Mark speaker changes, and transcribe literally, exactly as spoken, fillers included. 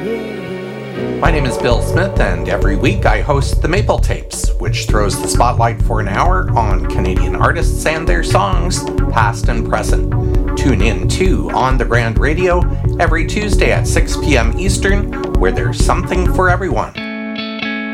Speaker 1: My name is Bill Smith, and every week I host the Maple Tapes, which throws the spotlight for an hour on Canadian artists and their songs, past and present. Tune in to On the Brand Radio every Tuesday at six p.m. Eastern, where there's something for everyone.